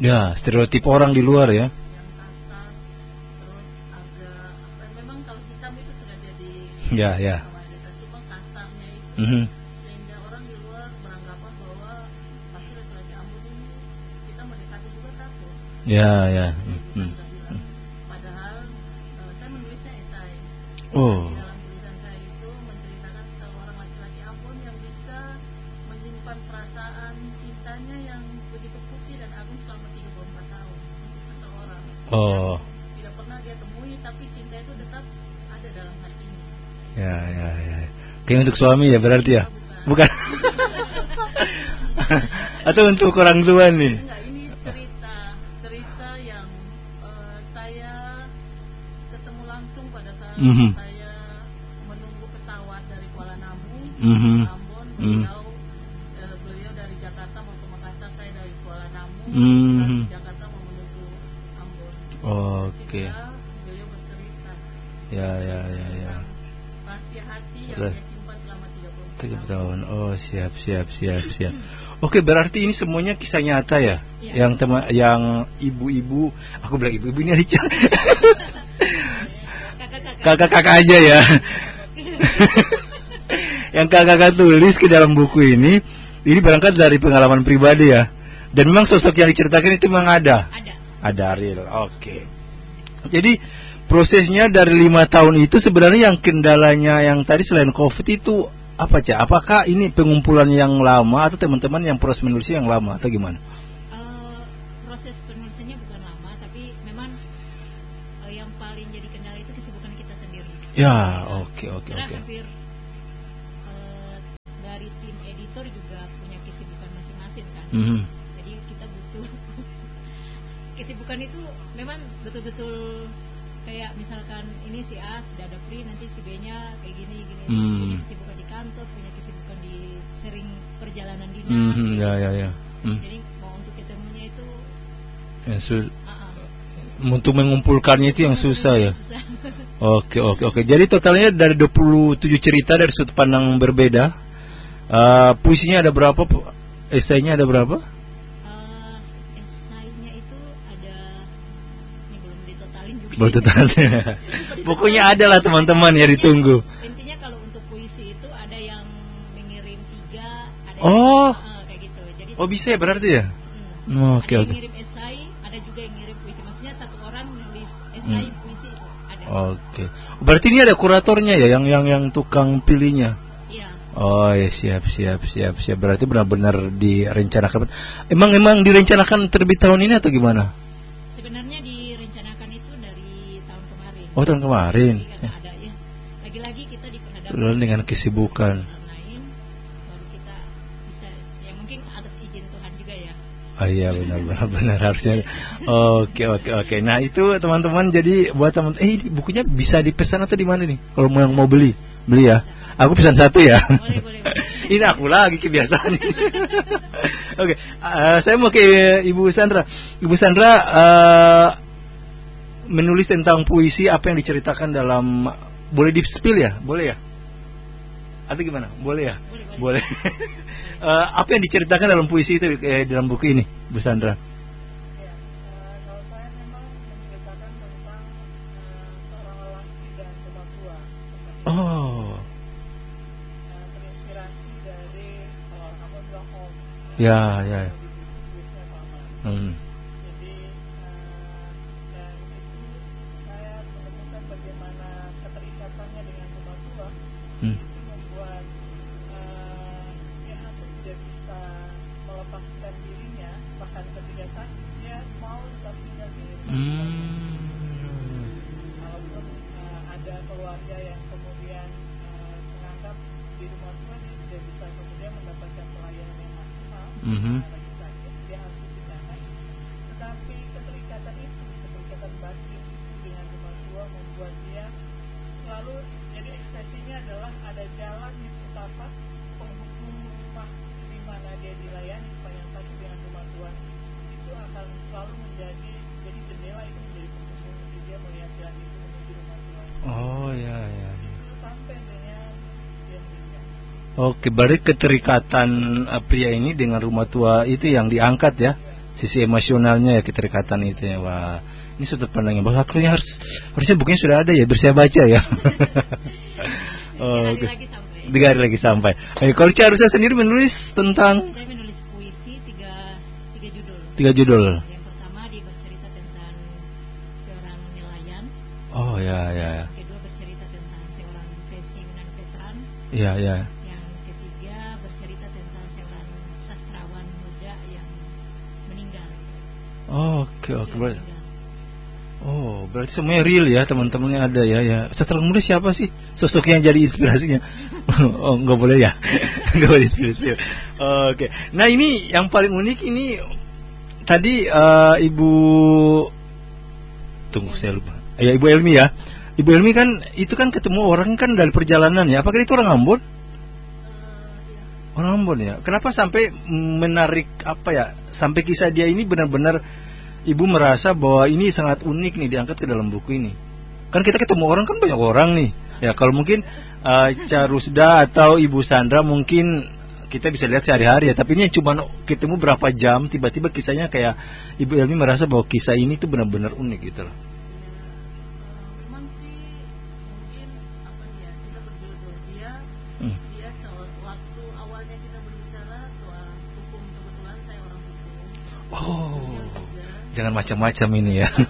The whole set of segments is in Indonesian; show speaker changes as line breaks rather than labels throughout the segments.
Ya, stereotip orang di luar ya.
yang kasar, terus agak memang kalau hitam itu sudah jadi
Ya.
cuma kasarnya itu
Mhm.
sehingga orang di luar beranggapan bahwa pasti laki-laki Ambon ini kita mendekati juga takut.
Ya.
Kita bilang, padahal saya menulisnya esai.
Oh.
Di dalam tulisan saya itu menceritakan seorang laki-laki Ambon yang bisa menyimpan perasaan cintanya yang begitu putih dan agung selama 34 tahun untuk seseorang.
Oh.
Tidak pernah dia temui, tapi cinta itu tetap ada dalam hatinya.
Ya. Kayak untuk suami ya berarti ya? Bukan. Atau untuk orang tua nih?
Enggak, ini cerita yang saya ketemu langsung pada saat saya menunggu pesawat dari Kuala Namu ke Ambon. Beliau dari Jakarta mau ke Makassar, saya dari Kuala Namu dari Jakarta mau menuju Ambon.
Oke.
Beliau bercerita
Ya.
rahasia hati yang dia simpan selama 30
tahun. Oh, siap. Oke, berarti ini semuanya kisah nyata ya?
Ya.
Yang ibu-ibu, aku bilang ibu-ibu ini aja. Kakak-kakak aja ya. Yang kakak tulis ke dalam buku ini berangkat dari pengalaman pribadi ya. Dan memang sosok yang diceritakan itu memang ada. Ada real. Oke. Jadi prosesnya dari 5 tahun itu sebenarnya yang kendalanya yang tadi selain COVID itu apa Cak? Apakah ini pengumpulan yang lama atau teman-teman yang proses menulisnya yang lama atau gimana?
Proses penulisannya bukan lama, tapi memang yang paling jadi kendala itu kesibukan kita sendiri.
Ya, oke.
Karena hampir dari tim editor juga punya kesibukan masing-masing kan. Jadi kita butuh kesibukan itu memang betul-betul kayak misalkan ini si A sudah ada free, nanti si B-nya kayak gini. Punya kesibukan di kantor, punya kesibukan di sering perjalanan dinas.
Ya.
Jadi mau untuk ketemunya itu
untuk mengumpulkannya itu yang susah ya. Oke. Jadi totalnya dari 27 cerita dari sudut pandang berbeda. Puisinya ada berapa? Esainya ada berapa?
Esainya itu ada, ini belum ditotalin juga.
Pokoknya ada lah teman-teman ya, ditunggu.
Intinya kalau untuk puisi itu ada yang mengirim 3, ada
yang
kayak gitu. Jadi
bisa ya berarti ya? Oke.
Ada yang ngirim esai, ada juga yang ngirim puisi. Maksudnya satu orang nulis esai puisi itu ada. Oke.
Berarti ini ada kuratornya ya, yang tukang pilihnya.
Iya.
Oh ya, siap. Berarti benar-benar direncanakan. Emang direncanakan terbit tahun ini atau gimana?
Sebenarnya direncanakan itu dari tahun kemarin.
Oh, tahun kemarin.
Jadi karena ada ya. Lagi-lagi kita diperhadapkan
dengan kesibukan
lain, baru kita bisa, ya mungkin atas izin Tuhan juga ya.
Oh iya, benar harusnya. Oke. Nah, itu teman-teman, jadi buat teman bukunya bisa dipesan atau di mana nih? Kalau mau beli ya. Aku pesan 1 ya.
Boleh.
Ini aku lagi kebiasaan. Oke, saya mau ke Ibu Sandra. Ibu Sandra menulis tentang puisi, apa yang diceritakan dalam, boleh di-spill ya? Boleh ya? Atau gimana? Boleh ya? Boleh. Apa yang diceritakan dalam puisi itu dalam buku ini, Bu Sandra?
Ya, kalau saya memang menceritakan tentang seorang lelaki dan rumah tua.
Oh.
Terinspirasi dari orang Ambon bilang Holmes.
Ya.
Jadi dan itu saya menemukan bagaimana keterikatannya dengan rumah tua. Itu membuat dia hampir tidak bisa melepaskan dirinya, bahkan ketika sakit dia mau tetap tinggal di rumah. Walaupun ada keluarga yang kemudian menganggap di rumah tua dia tidak bisa kemudian mendapatkan pelayanan yang maksimal. Lagi sakit dia harus dipindahkan. Tetapi keterikatan batin dengan rumah tua membuat dia selalu, jadi ekspresinya adalah ada jalan yang setapak penghubung rumah di mana dia dilayani sepanjang sakit dengan rumah tua itu akan selalu menjadi jendela, itu menjadi penghubung untuk dia melihat jalan itu menuju rumah tua.
Oh ya.
Itu sampai dengan dia meninggal.
Oke, berarti keterikatan pria ini dengan rumah tua itu yang diangkat ya. sisi emosionalnya ya, keterikatan itu ya. Wah, ini sudut pandangnya bahwa harusnya bukunya sudah ada ya, biar saya baca ya.
Oh, lagi sampai.
3 hari lagi sampai. Kalau Carusa sendiri menulis tentang?
Saya menulis puisi 3 judul.
3 judul.
Yang pertama dia bercerita tentang seorang nelayan.
Oh ya.
Yang kedua bercerita tentang seorang pensiunan veteran.
Ya.
Yang ketiga bercerita tentang seorang sastrawan muda yang meninggal.
Oke. Berarti semuanya real ya, teman-temannya ada ya. Setelah muda siapa sih sosok yang jadi inspirasinya? Oh, nggak boleh ya, nggak boleh inspirasi. Oke. Nah ini yang paling unik ini tadi Ibu, tunggu saya lupa. Ya Ibu Elmi ya. Ibu Elmi kan itu kan ketemu orang kan dari perjalanan ya. Apakah itu orang Ambon? Orang Ambon ya. Kenapa sampai menarik sampai kisah dia ini benar-benar Ibu merasa bahwa ini sangat unik nih diangkat ke dalam buku ini. Kan kita ketemu orang kan banyak orang nih. Ya kalau mungkin Carusda atau Ibu Sandra mungkin kita bisa lihat sehari-hari ya. Tapi ini cuma ketemu berapa jam tiba-tiba kisahnya kayak Ibu Elmi merasa bahwa kisah ini tuh benar-benar unik gitu loh.
Memang sih mungkin kita berjodoh dia waktu awalnya kita berbicara soal hukum, kebetulan saya orang hukum.
Oh. Jangan macam-macam ini ya.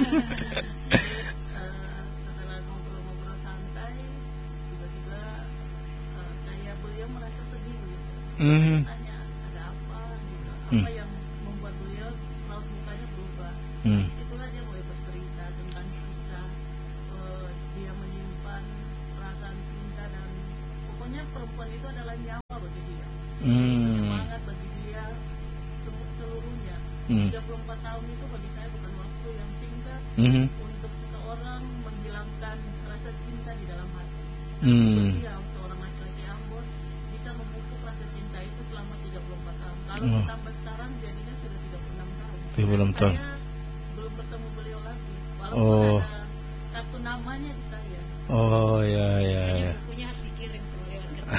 Setelah ngobrol-ngobrol santai, tiba-tiba kayak beliau merasa sedih gitu. Tanya ada apa gitu, apa yang membuat beliau raut mukanya berubah. Disitulah dia mulai bercerita tentang kisah dia menyimpan perasaan cinta dan pokoknya perempuan itu adalah nyawa bagi dia. Semangat bagi dia seluruhnya. 34 tahun itu bagi saya bukan waktu yang singkat untuk seseorang menghilangkan rasa cinta di dalam hati. Dia seorang laki-laki Ambon bisa memupuk rasa cinta itu selama 34 tahun. Kalau ditambah sekarang jadinya sudah 36 tahun. Saya belum bertemu beliau lagi, walaupun ada kartu namanya di saya.
Oh ya.
Bukunya harus dikirim tuh lewat kertas.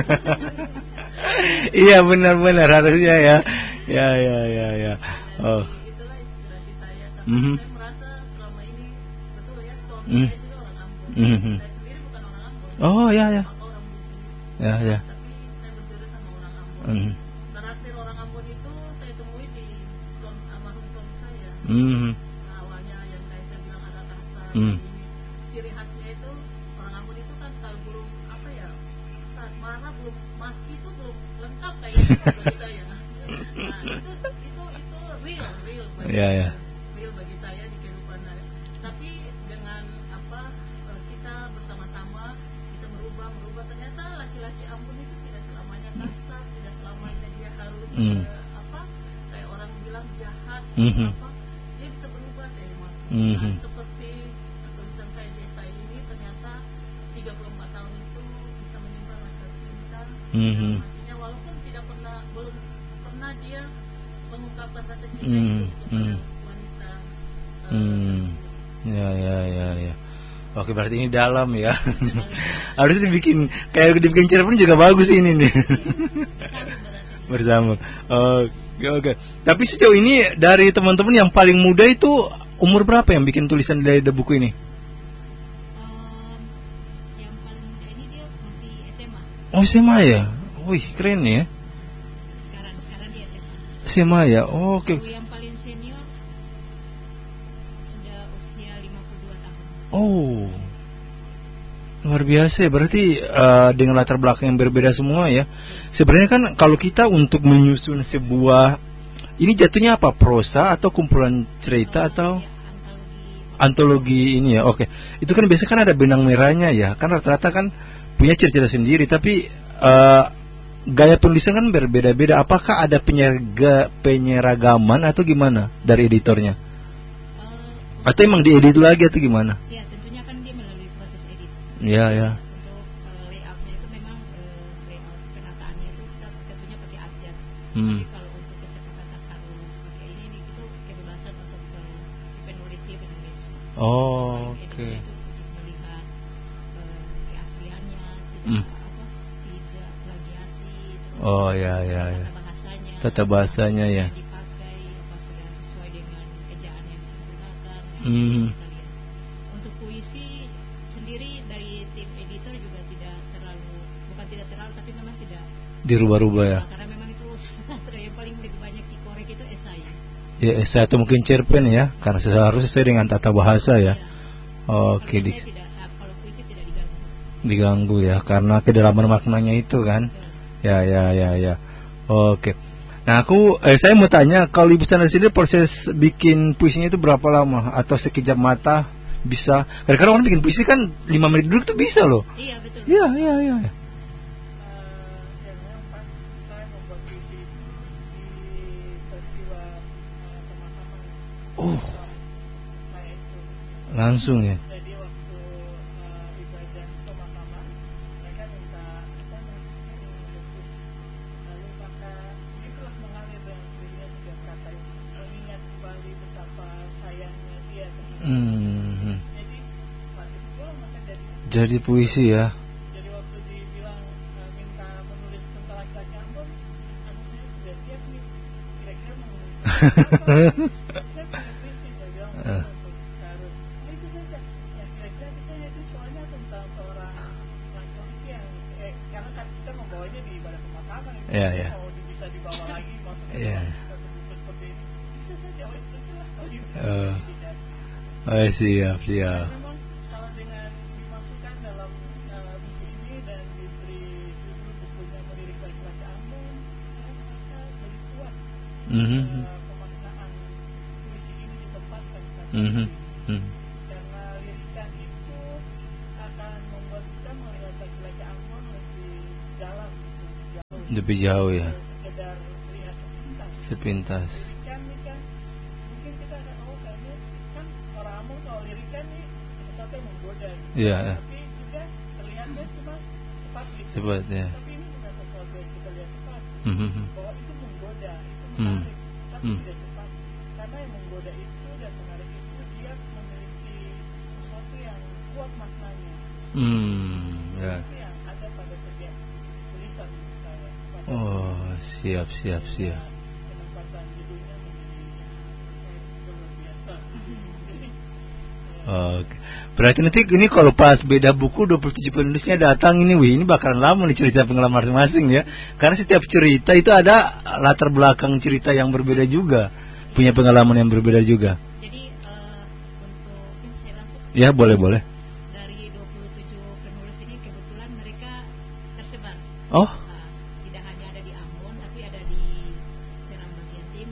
Iya benar-benar harusnya ya. Ya. Oh.
Itulah inspirasi saya. Karena saya merasa selama ini betul ya suami saya juga orang Ambon. Saya sendiri bukan orang Ambon.
Oh ya.
Orang Bugis.
Ya.
Tapi saya berjodoh sama orang Ambon. Karakter orang Ambon itu saya temui di almarhum suami saya. Nah, awalnya yang saya bilang agak kasar. Ciri khasnya itu orang Ambon itu kan kalau belum saat marah belum mati itu belum lengkap kayaknya bagi saya. Nah itu real bagi
ya.
Real bagi saya di kehidupan saya. Tapi dengan kita bersama-sama bisa merubah. Ternyata laki-laki Ambon itu tidak selamanya kasar, tidak selamanya dia harus kayak orang bilang jahat. Dia bisa berubah tema. Seperti tulisan saya di esai ini ternyata 34 tahun itu bisa menyimpan rasa cinta. Artinya walaupun belum pernah dia mengungkapkan rasa cinta itu kepada wanita.
Ya. Oke, berarti ini dalam ya. Harusnya dibikin cerpen juga bagus ini nih. Bersama. Oke. Tapi sejauh ini dari teman-teman yang paling muda itu umur berapa yang bikin tulisan dari buku ini?
Yang paling muda ini dia masih SMA.
Oh, SMA ya. Wih, keren ya.
Sekarang dia
SMA ya. Oh, oke.
Yang paling senior sudah usia 52 tahun.
Oh. Luar biasa ya. Berarti dengan latar belakang yang berbeda semua ya. Sebenarnya kan kalau kita untuk menyusun sebuah, ini jatuhnya apa? Prosa atau kumpulan cerita atau antologi ini ya. Oke. Itu kan biasanya kan ada benang merahnya ya. Kan rata-rata kan punya cerita sendiri, tapi gaya penulisan kan berbeda-beda. Apakah ada penyeragaman atau gimana dari editornya? Atau emang diedit lagi atau gimana?
Ya, tentunya kan dia melalui proses edit.
Ya.
Untuk layoutnya itu memang layout penataannya itu kita tentunya pakai abjad. Jadi kalau untuk kesepakatan harus pakai ini itu kebebasan untuk si penulis dia menulis.
Oh, oke.
Itu untuk melihat keasliannya, tidak plagiasi.
Oh ya. Tata bahasanya ya.
Dipakai kalian. Untuk puisi sendiri dari tim editor juga bukan tidak terlalu, tapi memang tidak
dirubah-rubah ya.
Karena memang itu sastra yang paling banyak dikorek itu esai.
Ya esai atau mungkin cerpen ya, karena seharusnya sesuai dengan tata bahasa ya. Oke,
kalau puisi tidak
diganggu ya, karena kedalaman maknanya itu kan. Ya. Oke. Nah saya mau tanya, kalau Ibu Sandra sendiri proses bikin puisinya itu berapa lama? Atau sekejap mata bisa? Kadang-kadang orang bikin puisi kan 5 menit duduk tuh bisa loh.
Iya betul.
Iya.
Yang pas saya membuat puisi itu di peristiwa pemakaman. Nah itu.
Langsung ya.
Jadi waktu ibadah pemakaman, mereka minta saya menulis puisi. Lalu maka itulah mengalir dengan puisinya setiap kata itu, mengingat kembali betapa sayangnya dia. Jadi saat itu pula maka
jadi puisi ya.
Jadi waktu dibilang minta menulis tentang laki-laki Ambon, saya sudah siap nih. Kira-kira mau menulis apa? Saya punya puisi, saya bilang untuk harus. Itu saja. Ya kira-kira itu soalnya tentang seorang laki-laki yang karena kan kita membawanya di ibadah pemakaman.
Iya.
Mau bisa dibawa lagi masuk ke satu buku seperti ini. Bisa saja,
siap.
Memang kalau dengan dimasukkan dalam buku ini dan diberi judul bukunya Melirik Laki-laki Ambon, maka jadi kuat pemaknaan puisi ini ditempatkan karena lirikan itu akan membuat kita melihat laki-laki Ambon lebih dalam,
lebih jauh ya.
Sekedar lihat
sepintas.
Lirikan ini kan mungkin kita akan kayaknya kan orang Ambon kalau lirikan nih sesuatu yang menggoda gitu.
Iya.
Tapi juga terlihatnya cuma cepat gitu.
Cepat ya.
Tapi ini bukan sesuatu yang kita lihat cepat. Bahwa itu menggoda, itu menarik, tapi tidak cepat. Karena yang menggoda itu dan menarik itu dia memiliki sesuatu yang kuat maknanya. Itu yang ada pada setiap tulisan saya.
Siap.
Penempatan judulnya menjadi luar biasa.
Oke. Berarti nanti ini kalau pas beda buku 27 penulisnya datang ini bakalan lama nih cerita pengalaman masing-masing ya. Karena setiap cerita itu ada latar belakang cerita yang berbeda juga, punya pengalaman yang berbeda juga.
Jadi untuk saya langsung.
Ya boleh.
Dari 27 penulis ini kebetulan mereka tersebar.
Oh.